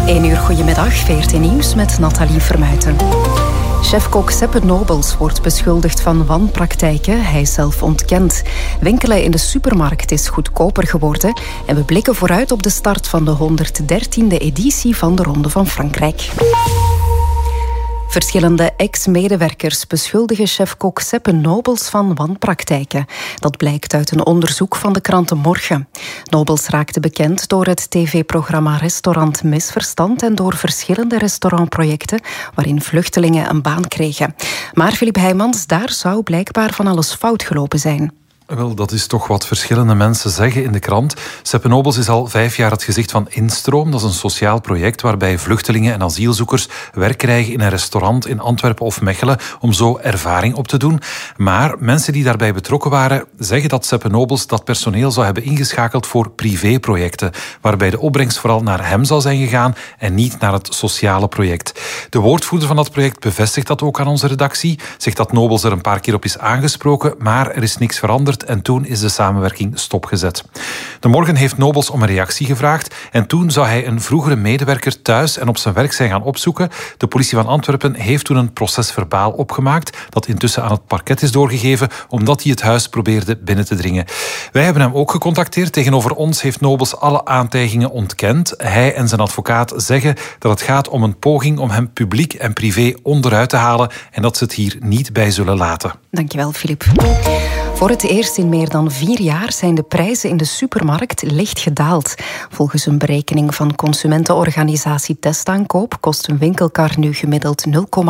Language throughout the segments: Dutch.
1 uur, goedemiddag, VRT Nieuws met Nathalie Vermuijten. Chefkok Seppe Nobels wordt beschuldigd van wanpraktijken. Hij zelf ontkent. Winkelen in de supermarkt is goedkoper geworden. En we blikken vooruit op de start van de 113e editie van de Ronde van Frankrijk. Verschillende ex-medewerkers beschuldigen chefkok Seppe Nobels van wanpraktijken. Dat blijkt uit een onderzoek van de krant Morgen. Nobels raakte bekend door het tv-programma Restaurant Misverstand en door verschillende restaurantprojecten waarin vluchtelingen een baan kregen. Maar Filip Heijmans, daar zou blijkbaar van alles fout gelopen zijn. Wel, dat is toch wat verschillende mensen zeggen in de krant. Seppe Nobels is al 5 jaar het gezicht van Instroom. Dat is een sociaal project waarbij vluchtelingen en asielzoekers werk krijgen in een restaurant in Antwerpen of Mechelen om zo ervaring op te doen. Maar mensen die daarbij betrokken waren zeggen dat Seppe Nobels dat personeel zou hebben ingeschakeld voor privéprojecten, waarbij de opbrengst vooral naar hem zou zijn gegaan en niet naar het sociale project. De woordvoerder van dat project bevestigt dat ook aan onze redactie. Zegt dat Nobels er een paar keer op is aangesproken, maar er is niks veranderd. En toen is de samenwerking stopgezet. De Morgen heeft Nobels om een reactie gevraagd en toen zou hij een vroegere medewerker thuis en op zijn werk zijn gaan opzoeken. De politie van Antwerpen heeft toen een procesverbaal opgemaakt dat intussen aan het parket is doorgegeven omdat hij het huis probeerde binnen te dringen. Wij hebben hem ook gecontacteerd. Tegenover ons heeft Nobels alle aantijgingen ontkend. Hij en zijn advocaat zeggen dat het gaat om een poging om hem publiek en privé onderuit te halen en dat ze het hier niet bij zullen laten. Dankjewel, Filip. Voor het eerst in meer dan 4 jaar zijn de prijzen in de supermarkt licht gedaald. Volgens een berekening van consumentenorganisatie Testaankoop kost een winkelkar nu gemiddeld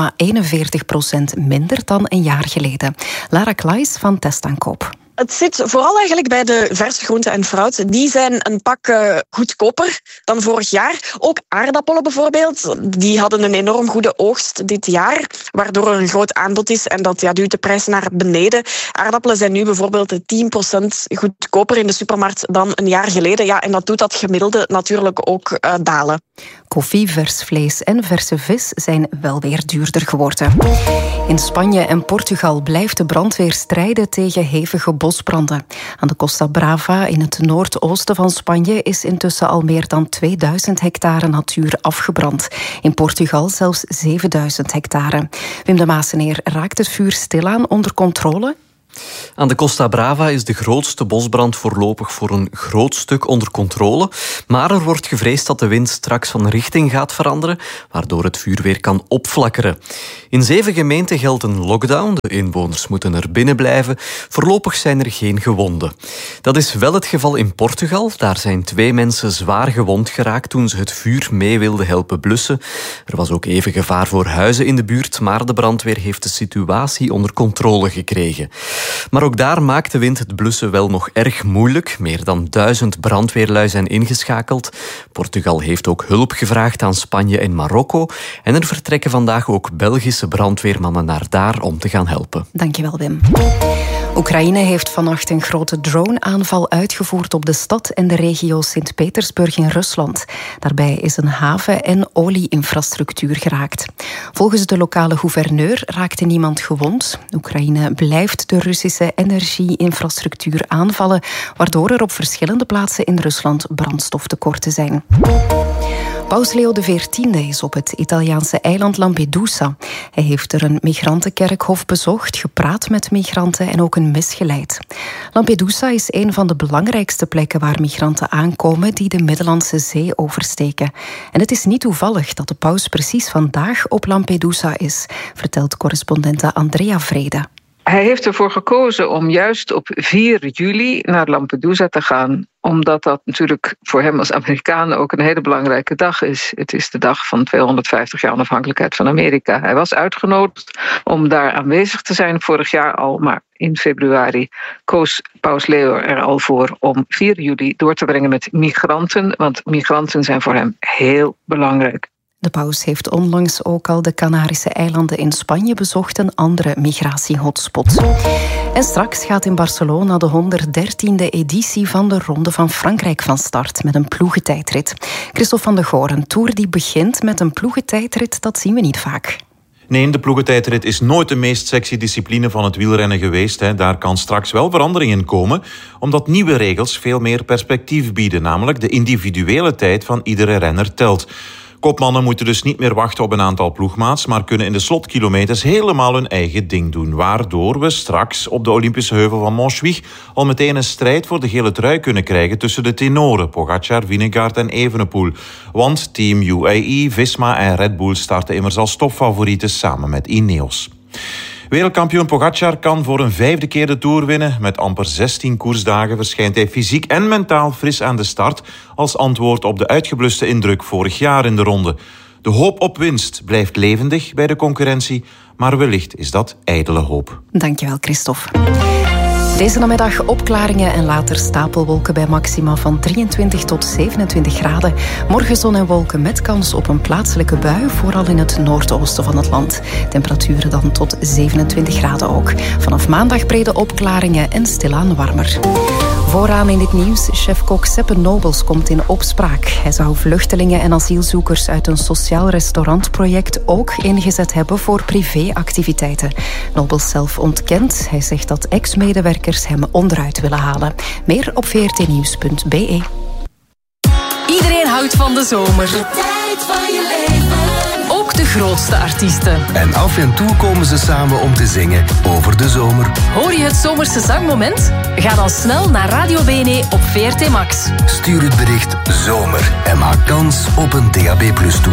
0,41% minder dan een jaar geleden. Lara Klaes van Testaankoop. Het zit vooral eigenlijk bij de verse groenten en fruit. Die zijn een pak goedkoper dan vorig jaar. Ook aardappelen bijvoorbeeld. Die hadden een enorm goede oogst dit jaar, waardoor er een groot aanbod is en dat duwt de prijs naar beneden. Aardappelen zijn nu bijvoorbeeld 10% goedkoper in de supermarkt dan een jaar geleden. Ja, en dat doet dat gemiddelde natuurlijk ook dalen. Koffie, vers vlees en verse vis zijn wel weer duurder geworden. In Spanje en Portugal blijft de brandweer strijden tegen hevige bosbranden. Aan de Costa Brava in het noordoosten van Spanje is intussen al meer dan 2000 hectare natuur afgebrand. In Portugal zelfs 7000 hectare. Wim de Maaseneer, raakt het vuur stilaan onder controle? Aan de Costa Brava is de grootste bosbrand voorlopig voor een groot stuk onder controle. Maar er wordt gevreesd dat de wind straks van richting gaat veranderen, waardoor het vuur weer kan opflakkeren. In 7 gemeenten geldt een lockdown. De inwoners moeten er binnen blijven. Voorlopig zijn er geen gewonden. Dat is wel het geval in Portugal. Daar zijn 2 mensen zwaar gewond geraakt toen ze het vuur mee wilden helpen blussen. Er was ook even gevaar voor huizen in de buurt, maar de brandweer heeft de situatie onder controle gekregen. Maar ook daar maakt de wind het blussen wel nog erg moeilijk. Meer dan 1000 brandweerlui zijn ingeschakeld. Portugal heeft ook hulp gevraagd aan Spanje en Marokko. En er vertrekken vandaag ook Belgische brandweermannen naar daar om te gaan helpen. Dankjewel, Wim. Oekraïne heeft vannacht een grote drone-aanval uitgevoerd op de stad en de regio Sint-Petersburg in Rusland. Daarbij is een haven- en olie-infrastructuur geraakt. Volgens de lokale gouverneur raakte niemand gewond. Oekraïne blijft de Russische energie-infrastructuur aanvallen, waardoor er op verschillende plaatsen in Rusland brandstoftekorten zijn. Paus Leo XIV is op het Italiaanse eiland Lampedusa. Hij heeft er een migrantenkerkhof bezocht, gepraat met migranten en ook een mis geleid. Lampedusa is een van de belangrijkste plekken waar migranten aankomen die de Middellandse Zee oversteken. En het is niet toevallig dat de paus precies vandaag op Lampedusa is, vertelt correspondente Andrea Vrede. Hij heeft ervoor gekozen om juist op 4 juli naar Lampedusa te gaan, omdat dat natuurlijk voor hem als Amerikaan ook een hele belangrijke dag is. Het is de dag van 250 jaar onafhankelijkheid van Amerika. Hij was uitgenodigd om daar aanwezig te zijn vorig jaar al, maar in februari koos Paus Leo er al voor om 4 juli door te brengen met migranten, want migranten zijn voor hem heel belangrijk. De paus heeft onlangs ook al de Canarische eilanden in Spanje bezocht, een andere migratiehotspot. En straks gaat in Barcelona de 113e editie van de Ronde van Frankrijk van start met een ploegentijdrit. Christophe van de Goor, een tour die begint met een ploegentijdrit, dat zien we niet vaak. Nee, de ploegentijdrit is nooit de meest sexy discipline van het wielrennen geweest. Daar kan straks wel verandering in komen, omdat nieuwe regels veel meer perspectief bieden. Namelijk de individuele tijd van iedere renner telt. Kopmannen moeten dus niet meer wachten op een aantal ploegmaats, maar kunnen in de slotkilometers helemaal hun eigen ding doen. Waardoor we straks op de Olympische heuvel van Montjuïc al meteen een strijd voor de gele trui kunnen krijgen tussen de tenoren Pogačar, Vingegaard en Evenepoel. Want team UAE, Visma en Red Bull starten immers als topfavorieten samen met Ineos. Wereldkampioen Pogačar kan voor een 5e keer de Tour winnen. Met amper 16 koersdagen verschijnt hij fysiek en mentaal fris aan de start als antwoord op de uitgebluste indruk vorig jaar in de ronde. De hoop op winst blijft levendig bij de concurrentie, maar wellicht is dat ijdele hoop. Dankjewel, Christophe. Deze namiddag opklaringen en later stapelwolken bij maxima van 23 tot 27 graden. Morgen zon en wolken met kans op een plaatselijke bui, vooral in het noordoosten van het land. Temperaturen dan tot 27 graden ook. Vanaf maandag brede opklaringen en stilaan warmer. Vooraan in dit nieuws, chef-kok Seppe Nobels komt in opspraak. Hij zou vluchtelingen en asielzoekers uit een sociaal restaurantproject ook ingezet hebben voor privéactiviteiten. Nobels zelf ontkent. Hij zegt dat ex-medewerkers hem onderuit willen halen. Meer op vrtnieuws.be. Iedereen houdt van de zomer. De tijd van je leven. Ook de grootste artiesten. En af en toe komen ze samen om te zingen over de zomer. Hoor je het zomerse zangmoment? Ga dan snel naar Radio BNE op VRT Max. Stuur het bericht zomer en maak kans op een DAB+ toestel.